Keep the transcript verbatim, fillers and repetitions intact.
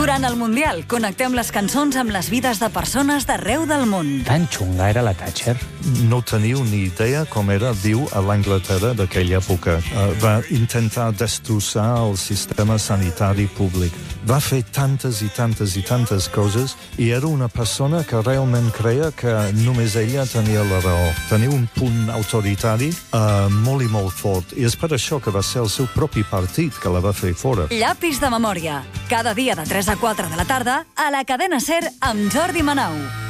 Durant el Mundial, connectem les cançons amb les vides de persones d'arreu del món. Tan xunga era la Thatcher? No teniu ni idea com era viu a l'Anglaterra d'aquella època. Uh, va intentar destrossar el sistema sanitari públic. Va fer tantes i tantes i tantes coses i era una persona que realment creia que només ella tenia la raó. Tenia un punt autoritari uh, molt i molt fort. I és per això que va ser el seu propi partit que la va fer fora. Llapis de memòria. Cada dia de tres a quatre de la tarda a la cadena SER amb Jordi Manau.